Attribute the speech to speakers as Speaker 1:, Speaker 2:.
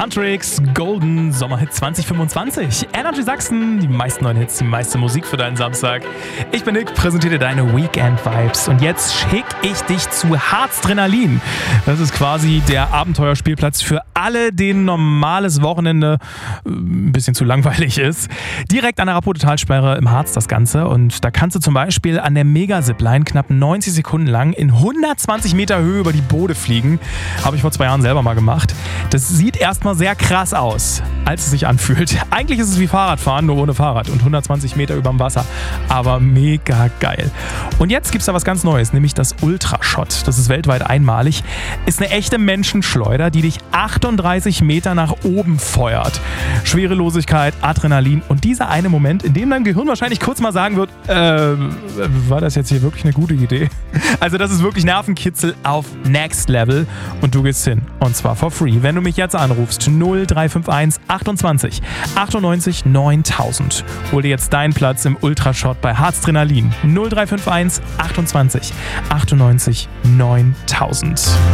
Speaker 1: Huntrix, Golden, Sommerhit 2025. Energy Sachsen, die meisten neuen Hits, die meiste Musik für deinen Samstag. Ich bin Nick, präsentiere dir deine Weekend-Vibes. Und jetzt schicke ich dich zu Harzdrenalin. Das ist quasi der Abenteuerspielplatz für alle, denen normales Wochenende ein bisschen zu langweilig ist. Direkt an der Rappotalsperre im Harz das Ganze. Und da kannst du zum Beispiel an der Mega-Zipline knapp 90 Sekunden lang in 120 Meter Höhe über die Bode fliegen. Habe ich vor 2 Jahren selber mal gemacht. Das sieht erstmal sehr krass aus, als es sich anfühlt. Eigentlich ist es wie Fahrradfahren, nur ohne Fahrrad und 120 Meter überm Wasser. Aber mega geil. Und jetzt gibt es da was ganz Neues, nämlich das Ultrashot. Das ist weltweit einmalig. Ist eine echte Menschenschleuder, die dich 38 Meter nach oben feuert. Schwerelosigkeit, Adrenalin und dieser eine Moment, in dem dein Gehirn wahrscheinlich kurz mal sagen wird, war das jetzt hier wirklich eine gute Idee? Also das ist wirklich Nervenkitzel auf Next Level und du gehst hin. Und zwar for free. Wenn du mich jetzt anrufst, 0351 28 98 9000. Hol dir jetzt deinen Platz im Ultrashot bei Harzdrenalin. 0351 28 98 9000.